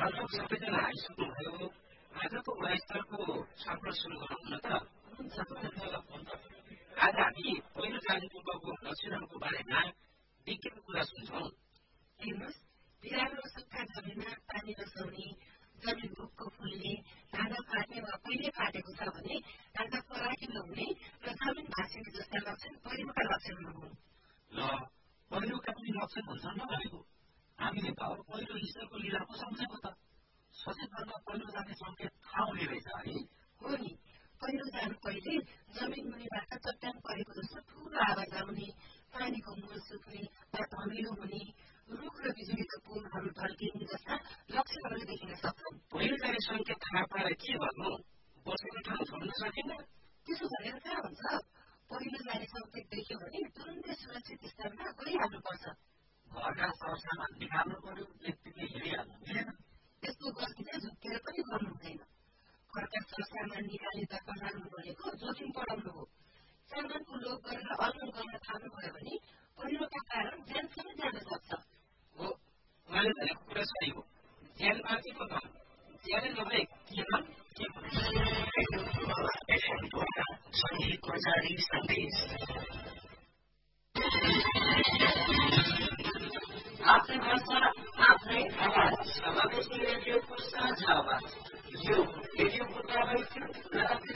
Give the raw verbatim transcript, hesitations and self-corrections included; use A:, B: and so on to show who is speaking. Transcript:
A: हजुर सबैजना आइसक्नुभयो। आजको गुणस्तरको छलफल सुरु गरौँ न त। आज हामी पहिलो जाने पूर्वको लक्षणहरूको बारेमा विज्ञानको कुरा सुन्छौँ।
B: हेर्नुहोस्, बिरालो सुक्खा जमिनमा पानी नसर्ने, जमिन भुक्क फुल्ने, ढाँडा फाट्ने वा पहिले फाटेको छ भने ढाँडा फराकिलो हुने र जमिन भाँसिने जस्ता लक्षण पहिरोका लक्षणहरू हुन्।
A: ल, पहिरोका पनि लक्षण हुन्छन् न भनेको। हामीले त पहिरो ईश्वरको लीला पो सम्झेको त। सचेत गर्दा पहिरो जाने सङ्केत थाहा हुने रहेछ है।
B: हो नि, पहिरो जानु पहिले जमिन मुनिबाट चट्याङ परेको जस्तो ठुलो आवाज आउने, पानीको मूल सुक्ने वा धमिलो हुने, रुख र बिजुलीका पोलहरू ढल्किने जस्ता लक्षणहरू देखिन सक्छन्।
A: पहिरो जाने सङ्केत थाहा पाएर के गर्नु? बसेको ठाउँ छोड्न सकिन्न?
B: त्यसो भनेर कहाँ हुन्छ? पहिरो जाने सङ्केत देख्यो भने तुरुन्तै सुरक्षित स्थानमा गइहाल्नुपर्छ।
A: घरका सरसामान निकाल्नु पर्यो, यत्तिकै हिँडिहाल्नु मिलेन।
B: त्यस्तो गल्ती चाहिँ झुक्केर पनि गर्नु हुँदैन। घरका सरसामान निकालिँदा पहाल्नु भनेको जोखिम बढाउनु हो। सामानको लोभ गरेर अलमल गर्न थाल्नुभयो भने पहिरोका कारण ज्यान समेत जान सक्छ।
A: हो, उहाँले भनेको कुरा सही हो। ज्यान बाँचेको त ज्यानै नभए के के